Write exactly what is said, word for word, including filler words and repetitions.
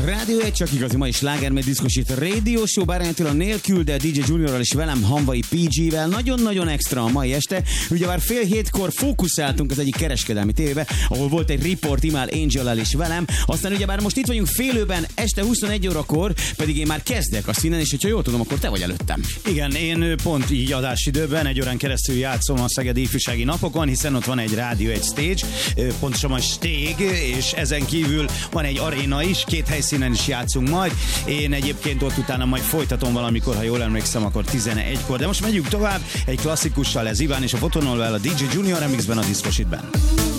Rádió egy csak igazi mai sláger, mert diszkosít Radio Show, Bárány Attila nélkül, de dé dzsé Juniorral és velem, Hamvai pé gé-vel. Nagyon-nagyon extra a mai este. Ugye már fél hétkor fókuszáltunk az egyik kereskedelmi tévébe, ahol volt egy riport Imal Angel-el és velem. Aztán ugye már most itt vagyunk félőben, este huszonegy órakor, pedig én már kezdek a színen, és hogyha jól tudom, akkor te vagy előttem. Igen, én pont így adásidőben egy órán keresztül játszom a Szegedi Ifjúsági Napokon, hiszen ott van egy Rádió egy stage, pontosabban stég, és ezen kívül van egy aréna is, két helyszínen is játszunk majd. Én egyébként ott utána majd folytatom valamikor, ha jól emlékszem, akkor tizenegykor. De most megyünk tovább, egy klasszikussal, ez Iván és a Fotonolvel a dé dzsé Junior remixben, a Discositben.